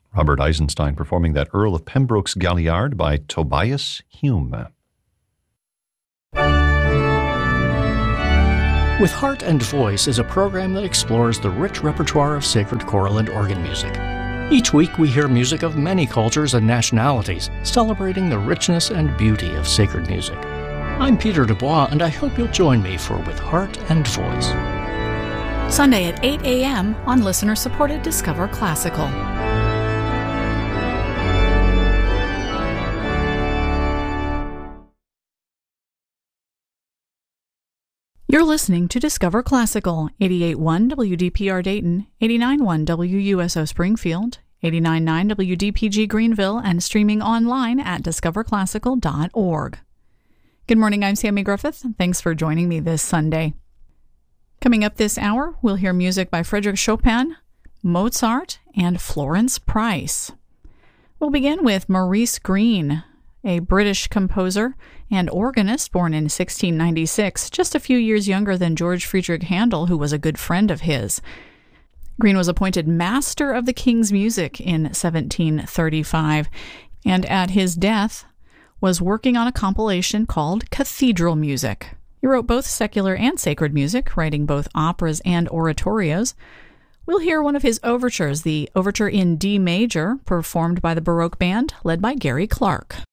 Robert Eisenstein performing that Earl of Pembroke's Galliard by Tobias Hume. With Heart and Voice is a program that explores the rich repertoire of sacred choral and organ music. Each week we hear music of many cultures and nationalities, celebrating the richness and beauty of sacred music. I'm Peter Dubois, and I hope you'll join me for With Heart and Voice. Sunday at 8 a.m. on listener-supported Discover Classical. You're listening to Discover Classical, 88.1 WDPR Dayton, 89.1 WUSO Springfield, 89.9 WDPG Greenville, and streaming online at discoverclassical.org. Good morning, I'm Sammy Griffith, and thanks for joining me this Sunday. Coming up this hour, we'll hear music by Frédéric Chopin, Mozart, and Florence Price. We'll begin with Maurice Greene, a British composer and organist born in 1696, just a few years younger than George Friedrich Handel, who was a good friend of his. Greene was appointed Master of the King's Music in 1735, and at his death was working on a compilation called Cathedral Music. He wrote both secular and sacred music, writing both operas and oratorios. We'll hear one of his overtures, the Overture in D major, performed by the Baroque Band, led by Gary Clark.